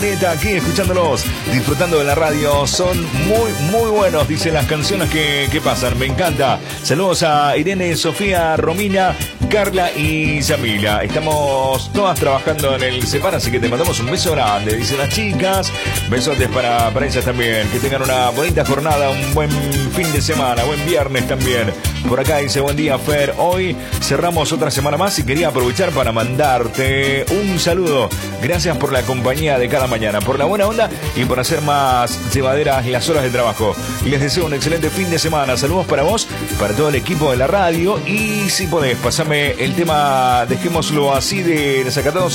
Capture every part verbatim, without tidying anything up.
Aquí escuchándolos, disfrutando de la radio, son muy, muy buenos, dicen las canciones que, que pasan, me encanta. Saludos a Irene, Sofía, Romina, Carla y Yamila. Estamos todas trabajando en el Separa, así que te mandamos un beso grande, dicen las chicas. Besotes para, para ellas también, que tengan una bonita jornada, un buen fin de semana, buen viernes también. Por acá dice, buen día Fer, hoy cerramos otra semana más y quería aprovechar para mandarte un saludo. Gracias por la compañía de cada mañana, por la buena onda y por hacer más llevaderas las horas de trabajo. Y les deseo un excelente fin de semana. Saludos para vos, para todo el equipo de la radio. Y si podés, pasame el tema, dejémoslo así, de Desacatados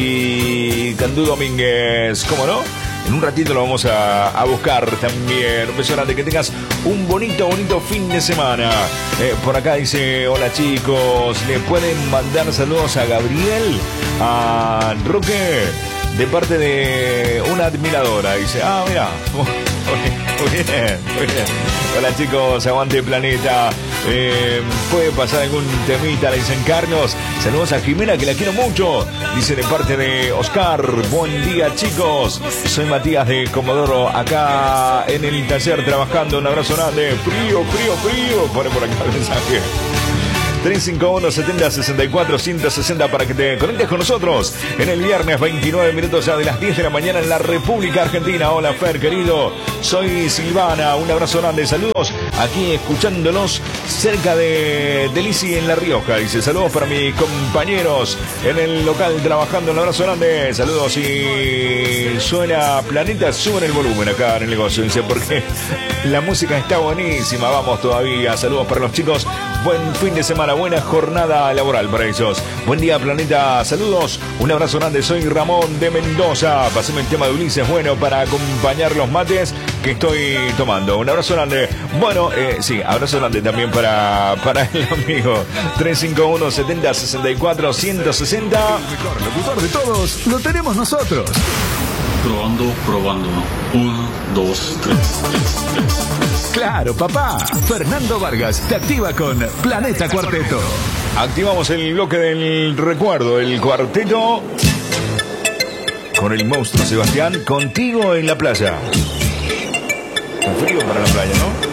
y Candú Domínguez, ¿cómo no? En un ratito lo vamos a, a buscar también. Un beso grande, que tengas un bonito, bonito fin de semana. Eh, por acá dice, hola chicos, le pueden mandar saludos a Gabriel, a Roque, de parte de una admiradora. Dice, ah, mira, muy bien, muy bien. Hola chicos, aguante planeta. Eh, puede pasar algún temita, le dicen Carlos. Saludos a Jimena, que la quiero mucho. Dice de parte de Oscar, buen día chicos. Soy Matías de Comodoro, acá en el taller trabajando. Un abrazo grande. Frío, frío, frío. Pone por acá el mensaje. tres cinco uno, setenta, sesenta y cuatro, ciento sesenta para que te conectes con nosotros en el viernes, veintinueve minutos ya de las diez de la mañana en la República Argentina. Hola Fer, querido, soy Silvana, un abrazo grande, saludos aquí escuchándonos cerca de Delici en La Rioja. Dice, saludos para mis compañeros en el local trabajando, un abrazo grande, saludos. Y suena Planeta, suben el volumen acá en el negocio, dice, porque la música está buenísima, vamos todavía. Saludos para los chicos, buen fin de semana, buena jornada laboral para ellos. Buen día Planeta, saludos, un abrazo grande, soy Ramón de Mendoza. Pasame el tema de Ulises, bueno, para acompañar los mates que estoy tomando. Un abrazo grande. Bueno, eh, sí, abrazo grande también para, para el amigo. tres cinco uno, setenta, sesenta y cuatro, ciento sesenta. El mejor locutor de todos lo tenemos nosotros. Probando, probando. Uno, dos, tres, tres, tres. Claro, papá. Fernando Vargas te activa con Planeta Cuarteto. Activamos el bloque del recuerdo, el cuarteto con el monstruo Sebastián, contigo en la playa. Con frío para la playa, ¿no?